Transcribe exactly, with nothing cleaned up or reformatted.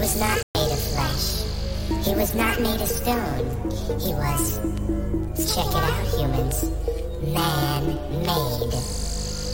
was not made of flesh. He was not made of stone. He was, check it out, humans, man-made.